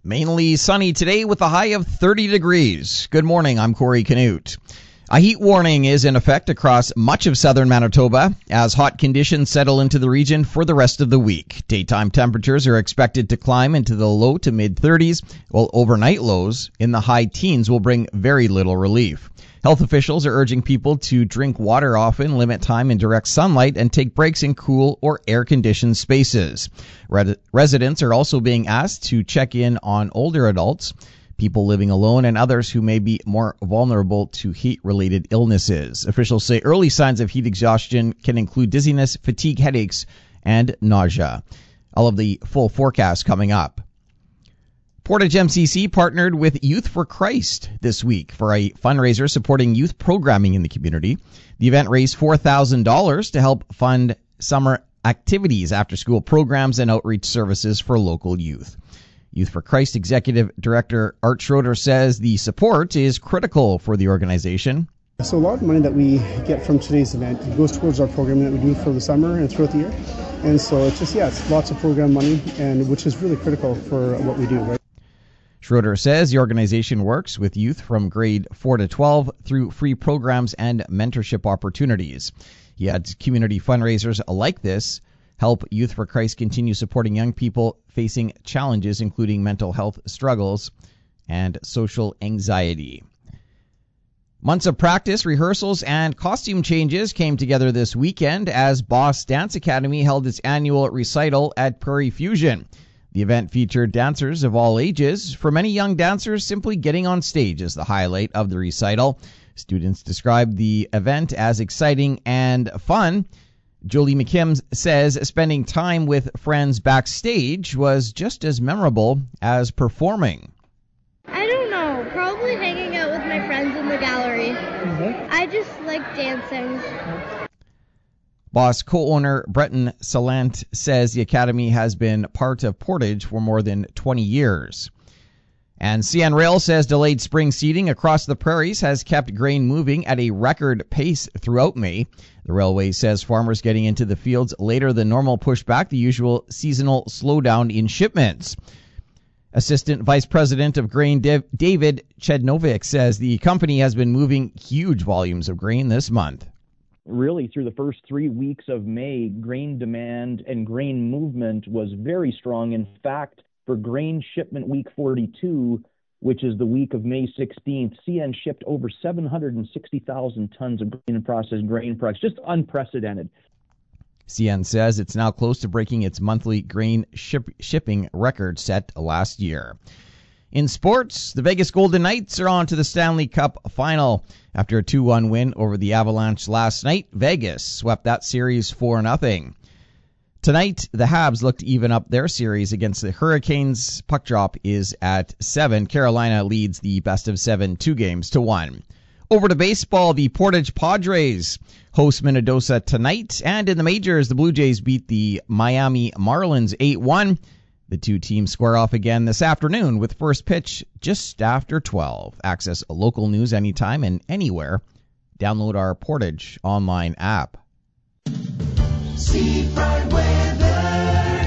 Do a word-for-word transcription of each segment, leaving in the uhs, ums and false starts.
Mainly sunny today with a high of thirty degrees. Good morning, I'm Corey Canute. A heat warning is in effect across much of southern Manitoba as hot conditions settle into the region for the rest of the week. Daytime temperatures are expected to climb into the low to mid thirties, while overnight lows in the high teens will bring very little relief. Health officials are urging people to drink water often, limit time in direct sunlight, and take breaks in cool or air-conditioned spaces. Res- residents are also being asked to check in on older adults, people living alone, and others who may be more vulnerable to heat-related illnesses. Officials say early signs of heat exhaustion can include dizziness, fatigue, headaches, and nausea. All of the full forecast coming up. Portage M C C partnered with Youth for Christ this week for a fundraiser supporting youth programming in the community. The event raised four thousand dollars to help fund summer activities, after-school programs, and outreach services for local youth. Youth for Christ Executive Director Art Schroeder says the support is critical for the organization. So a lot of money that we get from today's event goes towards our programming that we do for the summer and throughout the year. And so it's just, yeah, it's lots of program money, and which is really critical for what we do, right? Schroeder says the organization works with youth from grade four to twelve through free programs and mentorship opportunities. He adds community fundraisers like this help Youth for Christ continue supporting young people facing challenges including mental health struggles and social anxiety. Months of practice, rehearsals, and costume changes came together this weekend as Boss Dance Academy held its annual recital at Prairie Fusion. The event featured dancers of all ages. For many young dancers, simply getting on stage is the highlight of the recital. Students described the event as exciting and fun. Jolie McKim says spending time with friends backstage was just as memorable as performing. I don't know. Probably hanging out with my friends in the gallery. Mm-hmm. I just like dancing. Boss co-owner Breton Salant says the Academy has been part of Portage for more than twenty years. And C N Rail says delayed spring seeding across the prairies has kept grain moving at a record pace throughout May. The railway says farmers getting into the fields later than normal pushed back the usual seasonal slowdown in shipments. Assistant Vice President of Grain David Chednovic says the company has been moving huge volumes of grain this month. Really, through the first three weeks of May, grain demand and grain movement was very strong. In fact, for grain shipment week forty-two, which is the week of May sixteenth, C N shipped over seven hundred sixty thousand tons of grain and processed grain products. Just unprecedented. C N says it's now close to breaking its monthly grain ship- shipping record set last year. In sports, the Vegas Golden Knights are on to the Stanley Cup final. After a two one win over the Avalanche last night, Vegas swept that series four nothing. Tonight, the Habs look to even up their series against the Hurricanes. Puck drop is at seven. Carolina leads the best of seven, two games to one. Over to baseball, the Portage Padres host Minnesota tonight. And in the majors, the Blue Jays beat the Miami Marlins eight one. The two teams square off again this afternoon with first pitch just after twelve. Access local news anytime and anywhere. Download our Portage online app. Seafront weather.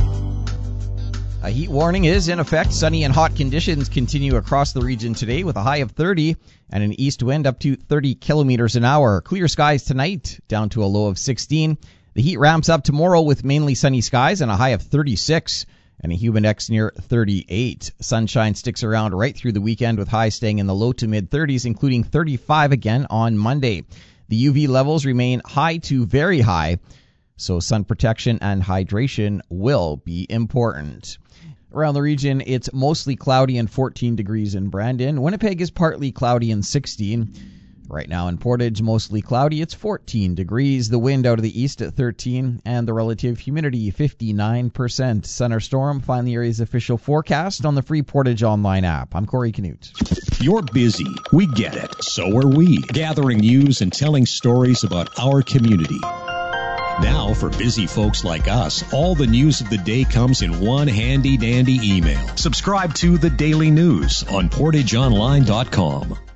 A heat warning is in effect. Sunny and hot conditions continue across the region today with a high of thirty and an east wind up to thirty kilometers an hour. Clear skies tonight, down to a low of sixteen. The heat ramps up tomorrow with mainly sunny skies and a high of thirty-six. And a humid index near thirty-eight. Sunshine sticks around right through the weekend with highs staying in the low to mid thirties, including thirty-five again on Monday. The U V levels remain high to very high, so sun protection and hydration will be important. Around the region, it's mostly cloudy and fourteen degrees in Brandon. Winnipeg is partly cloudy and sixteen. Right now in Portage, mostly cloudy. It's fourteen degrees. The wind out of the east at thirteen, and the relative humidity fifty-nine percent. Sun or storm, find the area's official forecast on the free Portage online app. I'm Corey Canute. You're busy. We get it. So are we. Gathering news and telling stories about our community. Now, for busy folks like us, all the news of the day comes in one handy-dandy email. Subscribe to The Daily News on portage online dot com.